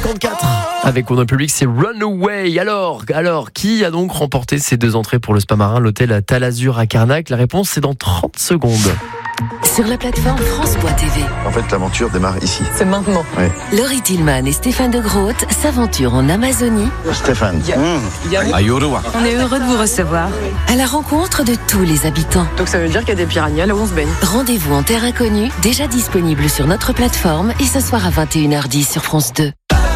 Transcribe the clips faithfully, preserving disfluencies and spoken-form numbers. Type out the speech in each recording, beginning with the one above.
cinquante-quatre. Avec On Public, c'est Runaway. Alors, alors, qui a donc remporté ces deux entrées pour le spa marin, l'hôtel Talazur à Carnac? La réponse, c'est dans trente secondes. Sur la plateforme France T V. En fait, l'aventure démarre ici. C'est maintenant. Ouais. Laurie Tillman et Stéphane de Groot s'aventurent en Amazonie. Stéphane. Mmh. Ayurua. On est heureux de vous recevoir. À la rencontre de tous les habitants. Donc ça veut dire qu'il y a des piranhas là où on se baigne. Rendez-vous en terre inconnue, déjà disponible sur notre plateforme et ce soir à vingt et une heures dix sur France deux.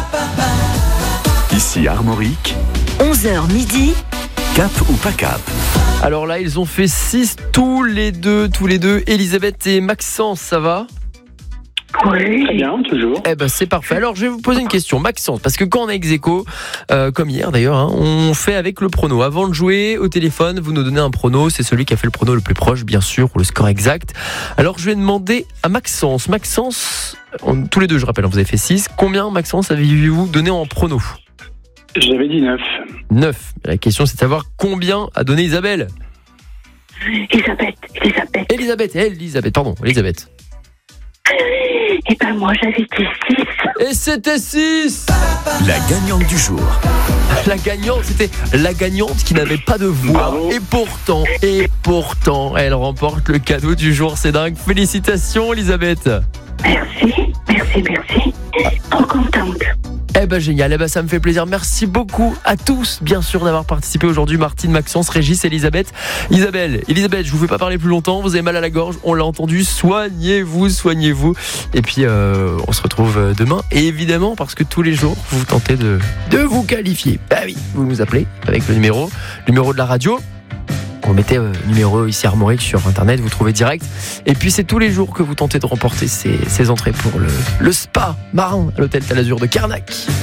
Ici Armorique, onze heures midi. cap ou pas cap? Alors là, ils ont fait six tous les deux, tous les deux. Elisabeth et Maxence, ça va? Oui, très bien, toujours. Eh ben c'est parfait. Alors je vais vous poser une question, Maxence, parce que quand on a ex-aequo, euh, comme hier d'ailleurs, hein, on fait avec le prono. Avant de jouer au téléphone, vous nous donnez un prono, c'est celui qui a fait le prono le plus proche, bien sûr, ou le score exact. Alors je vais demander à Maxence. Maxence, on, tous les deux, je rappelle, vous avez fait six. Combien, Maxence, avez-vous donné en prono? J'avais dit neuf. neuf. La question, c'est de savoir combien a donné Isabelle. Elisabeth, Elisabeth. Elisabeth, Elisabeth, pardon, Elisabeth. Et ben moi j'avais dit six. Et c'était six. La gagnante du jour. La gagnante, c'était la gagnante qui n'avait pas de voix. Bravo. Et pourtant, et pourtant, elle remporte le cadeau du jour. C'est dingue. Félicitations, Elisabeth. Merci, merci, merci. Trop contente. Eh ben génial, eh ben ça me fait plaisir. Merci beaucoup à tous, bien sûr, d'avoir participé aujourd'hui. Martine, Maxence, Régis, Elisabeth, Isabelle. Elisabeth, je vous fais pas parler plus longtemps. Vous avez mal à la gorge, on l'a entendu. Soignez-vous, soignez-vous. Et puis euh, on se retrouve demain. Et évidemment, parce que tous les jours, vous tentez de de vous qualifier. Bah oui, vous nous appelez avec le numéro, le numéro de la radio. Vous mettez euh, numéro ici Armorique sur internet, vous trouvez direct. Et puis c'est tous les jours que vous tentez de remporter ces, ces entrées pour le, le spa marin à l'hôtel Talazur de Carnac.